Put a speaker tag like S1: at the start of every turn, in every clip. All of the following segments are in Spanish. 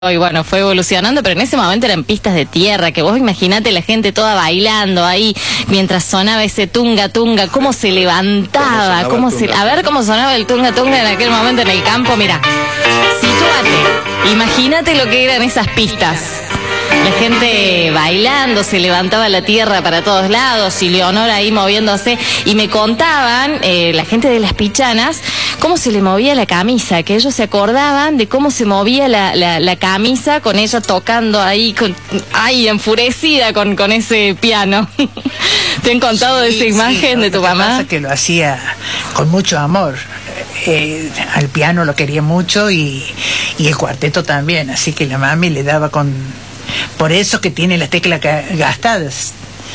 S1: Y bueno, fue evolucionando, pero en ese momento eran pistas de tierra, que vos imaginate la gente toda bailando ahí, mientras sonaba ese tunga tunga, cómo se levantaba, a ver cómo sonaba el tunga tunga en aquel momento en el campo. Mira, situate, imagínate lo que eran esas pistas. La gente bailando, se levantaba la tierra para todos lados y Leonor ahí moviéndose. Y me contaban, la gente de Las Pichanas, cómo se le movía la camisa, que ellos se acordaban de cómo se movía la camisa con ella tocando ahí, enfurecida con ese piano. ¿Te han contado de esa imagen de tu mamá?
S2: Pasa que lo hacía con mucho amor. Al piano lo quería mucho y el cuarteto también, así que la mami le daba con... Por eso que tiene las teclas gastadas.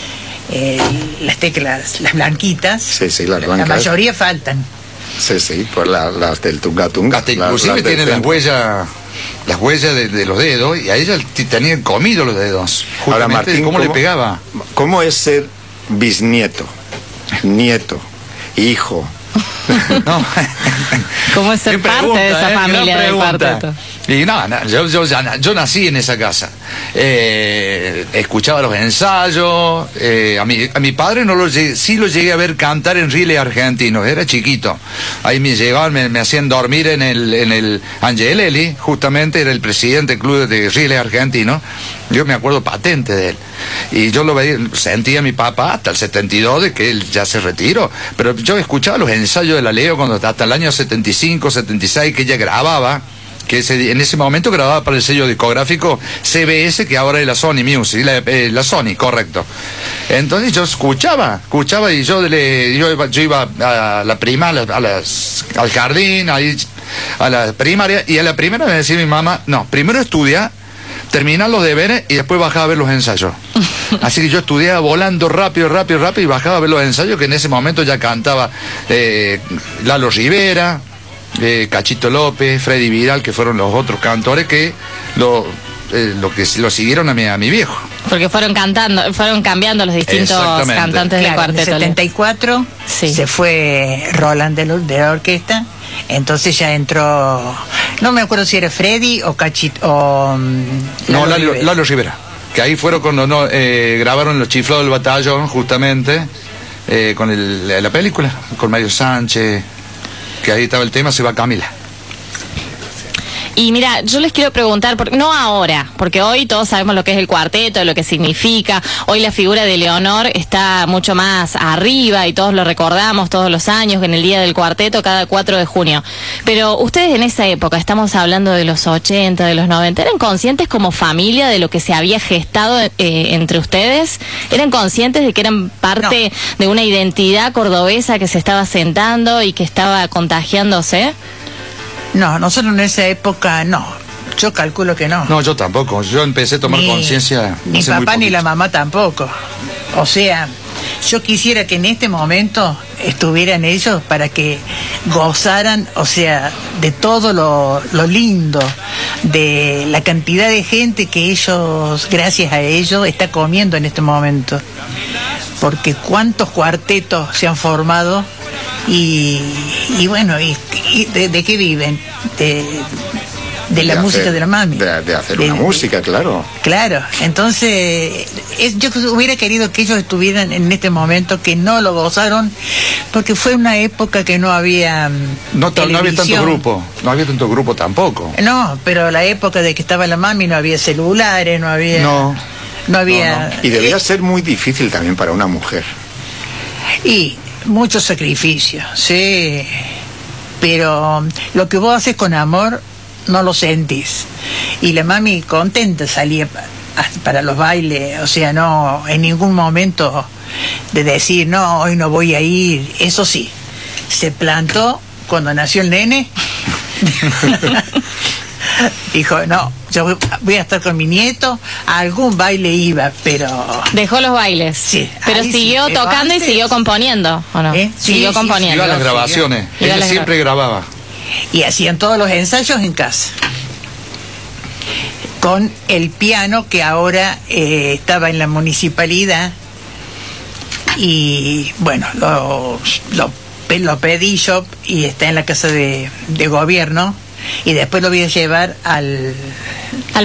S2: Las teclas, las blanquitas,
S3: sí, las blancas.
S2: La mayoría faltan.
S3: Sí, por las del tunga tunga.
S4: Hasta inclusive tiene las huellas de los dedos, y a ella tenían comido los dedos.
S3: Ahora, Martín,
S4: ¿cómo le pegaba?
S3: ¿Cómo es ser bisnieto, nieto, hijo?
S4: No.
S1: ¿Cómo es ser parte de esa familia del cuarteto?
S4: Y yo nací en esa casa. Escuchaba los ensayos. A mi padre sí lo llegué a ver cantar en Rile argentino. Era chiquito. Ahí me llevaban, me hacían dormir en el Angelelli, justamente era el presidente del club de Rile argentino. Yo me acuerdo patente de él. Y yo lo veía, sentía a mi papá hasta el 72, de que él ya se retiró. Pero yo escuchaba los ensayos de la Leo hasta el año 75, 76, que ella grababa. Que en ese momento grababa para el sello discográfico CBS, que ahora es la Sony Music, la Sony, correcto. Entonces yo escuchaba y yo iba a la primaria, al jardín, ahí, a la primaria, y a la primera me decía mi mamá, no, primero estudia, terminar los deberes y después bajaba a ver los ensayos. Así que yo estudiaba volando rápido y bajaba a ver los ensayos, que en ese momento ya cantaba Lalo Rivera, Cachito López, Freddy Vidal, que fueron los otros cantores que lo siguieron a mi viejo.
S1: Porque fueron cambiando los distintos cantantes del cuarteto.
S2: En el 74 se fue Roland de la orquesta, entonces ya entró, no me acuerdo si era Freddy o Cachito
S4: Lalo Rivera, que ahí fueron cuando grabaron Los Chiflados del Batallón, justamente, con la película, con Mario Sánchez, que ahí estaba el tema, Se va Camila.
S1: Y mira, yo les quiero preguntar, no ahora, porque hoy todos sabemos lo que es el cuarteto, lo que significa. Hoy la figura de Leonor está mucho más arriba y todos lo recordamos todos los años, en el Día del Cuarteto, cada 4 de junio. Pero ustedes en esa época, estamos hablando de los 80, de los 90, ¿eran conscientes como familia de lo que se había gestado entre ustedes? ¿Eran conscientes de que eran parte de una identidad cordobesa que se estaba sentando y que estaba contagiándose?
S2: No, nosotros en esa época no. Yo calculo que no.
S4: No, yo tampoco. Yo empecé a tomar conciencia.
S2: Ni papá ni la mamá tampoco. O sea, yo quisiera que en este momento estuvieran ellos para que gozaran, o sea, de todo lo lindo, de la cantidad de gente que ellos, gracias a ellos, está comiendo en este momento. Porque cuántos cuartetos se han formado y bueno, ¿de qué viven? De la música de la mami.
S3: De hacer una música, claro.
S2: Claro, entonces yo hubiera querido que ellos estuvieran en este momento, que no lo gozaron, porque fue una época que no había
S4: no había tanto grupo tampoco.
S2: No, pero la época de que estaba la mami no había celulares, no había... No había...
S3: Y debía ser muy difícil también para una mujer.
S2: Y mucho sacrificio, sí. Pero lo que vos haces con amor no lo sentís. Y la mami contenta salía para los bailes, o sea, no en ningún momento de decir, no, hoy no voy a ir. Eso sí, se plantó cuando nació el nene. Dijo, no, yo voy a estar con mi nieto, a algún baile iba, pero...
S1: Dejó los bailes.
S2: Sí.
S1: Pero siguió tocando y siguió componiendo, ¿o no? Siguió componiendo.
S4: Iba a las grabaciones, ella siempre grababa.
S2: Y hacían todos los ensayos en casa. Con el piano que ahora estaba en la municipalidad. Y bueno, lo pedí yo y está en la casa de gobierno. y después lo voy a llevar al